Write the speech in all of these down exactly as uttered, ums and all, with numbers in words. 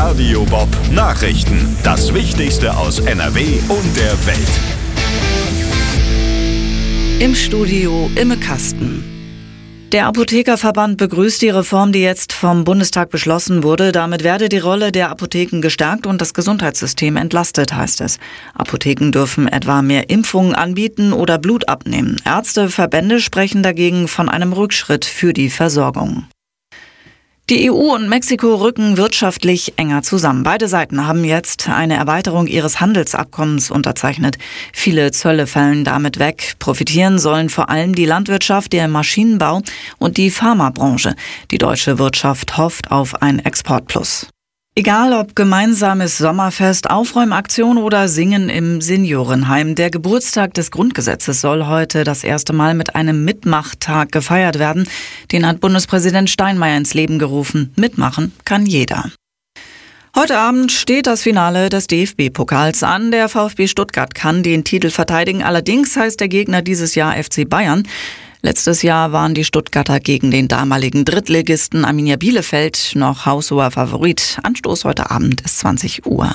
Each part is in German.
Radio Bob Nachrichten. Das Wichtigste aus N R W und der Welt. Im Studio Imme Kasten. Der Apothekerverband begrüßt die Reform, die jetzt vom Bundestag beschlossen wurde. Damit werde die Rolle der Apotheken gestärkt und das Gesundheitssystem entlastet, heißt es. Apotheken dürfen etwa mehr Impfungen anbieten oder Blut abnehmen. Ärzteverbände sprechen dagegen von einem Rückschritt für die Versorgung. Die E U und Mexiko rücken wirtschaftlich enger zusammen. Beide Seiten haben jetzt eine Erweiterung ihres Handelsabkommens unterzeichnet. Viele Zölle fallen damit weg. Profitieren sollen vor allem die Landwirtschaft, der Maschinenbau und die Pharmabranche. Die deutsche Wirtschaft hofft auf ein Exportplus. Egal ob gemeinsames Sommerfest, Aufräumaktion oder Singen im Seniorenheim, der Geburtstag des Grundgesetzes soll heute das erste Mal mit einem Mitmachtag gefeiert werden. Den hat Bundespräsident Steinmeier ins Leben gerufen. Mitmachen kann jeder. Heute Abend steht das Finale des D F B-Pokals an. Der VfB Stuttgart kann den Titel verteidigen. Allerdings heißt der Gegner dieses Jahr F C Bayern. Letztes Jahr waren die Stuttgarter gegen den damaligen Drittligisten Arminia Bielefeld noch haushoher Favorit. Anstoß heute Abend ist zwanzig Uhr.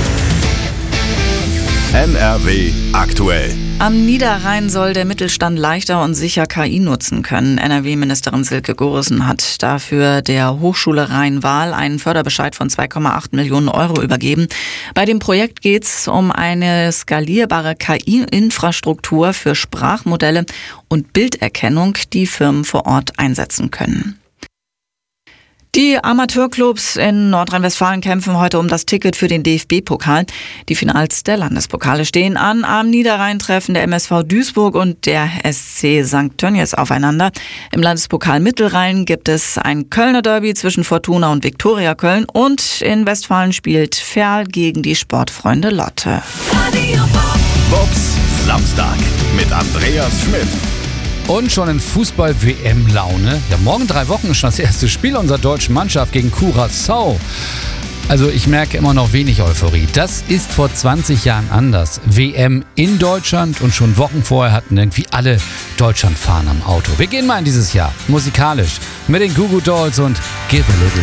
N R W aktuell. Am Niederrhein soll der Mittelstand leichter und sicher K I nutzen können. N R W-Ministerin Silke Gorissen hat dafür der Hochschule Rhein-Waal einen Förderbescheid von zwei Komma acht Millionen Euro übergeben. Bei dem Projekt geht es um eine skalierbare K I-Infrastruktur für Sprachmodelle und Bilderkennung, die Firmen vor Ort einsetzen können. Die Amateurclubs in Nordrhein-Westfalen kämpfen heute um das Ticket für den D F B-Pokal. Die Finals der Landespokale stehen an. Am Niederrhein treffen der M S V Duisburg und der S C Sankt Tönnies aufeinander. Im Landespokal Mittelrhein gibt es ein Kölner Derby zwischen Fortuna und Viktoria Köln. Und in Westfalen spielt Ferl gegen die Sportfreunde Lotte. Bobs Samstag mit Andreas Schmidt. Und schon in Fußball-W M-Laune. Ja, morgen drei Wochen ist schon das erste Spiel unserer deutschen Mannschaft gegen Curaçao. Also ich merke immer noch wenig Euphorie. Das ist vor zwanzig Jahren anders. W M in Deutschland und schon Wochen vorher hatten irgendwie alle Deutschlandfahnen am Auto. Wir gehen mal in dieses Jahr musikalisch mit den Goo Goo Dolls und Give a Little